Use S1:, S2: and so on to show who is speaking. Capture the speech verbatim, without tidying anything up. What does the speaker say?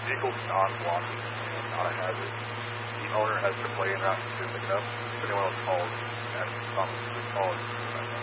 S1: vehicle's non-blocking and not a hazard, the owner has to play in that to pick it up. If anyone else calls, and Thomas just calls,